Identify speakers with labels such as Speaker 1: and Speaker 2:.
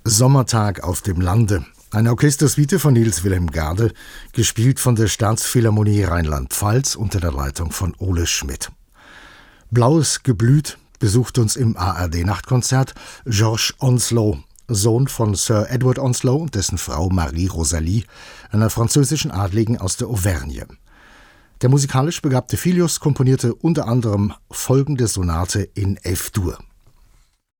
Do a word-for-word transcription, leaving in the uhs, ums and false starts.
Speaker 1: Sommertag auf dem Lande. Eine Orchestersuite von Niels Wilhelm Gade, gespielt von der Staatsphilharmonie Rheinland-Pfalz unter der Leitung von Ole Schmidt. Blaues Geblüt besucht uns im A R D-Nachtkonzert Georges Onslow, Sohn von Sir Edward Onslow und dessen Frau Marie Rosalie, einer französischen Adligen aus der Auvergne. Der musikalisch begabte Filius komponierte unter anderem folgende Sonate in F-Dur.